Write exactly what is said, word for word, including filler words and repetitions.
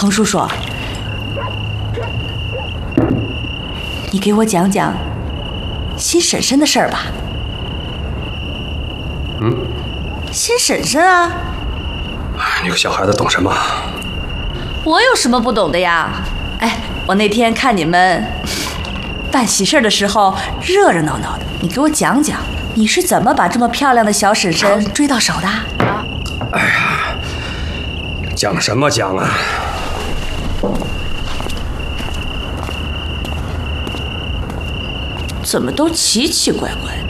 彭叔叔，你给我讲讲新婶婶的事儿吧。 嗯， 新婶婶啊？ 你个小孩子懂什么？ 我有什么不懂的呀？哎，我那天看你们办喜事的时候热热闹闹的，你给我讲讲，你是怎么把这么漂亮的小婶婶追到手的？啊？ 哎呀，讲什么讲啊？ 怎么都奇奇怪怪的？